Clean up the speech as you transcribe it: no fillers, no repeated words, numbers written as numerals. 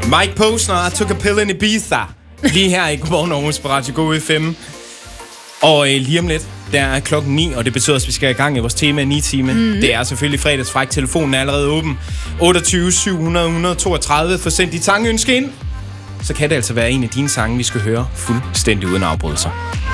Mike Posner, I took a pill in Ibiza. Lige her i Godmorgen Aarhus på Radio Go FM. Og lige om lidt, der er klokken 9, og det betyder, at vi skal i gang i vores tema 9-time. Det er selvfølgelig fredagsfræk. Telefonen er allerede åben. 28 700 132. Få sendt dit sangønske ind. Så kan det altså være en af dine sange, vi skal høre fuldstændig uden afbrydelser.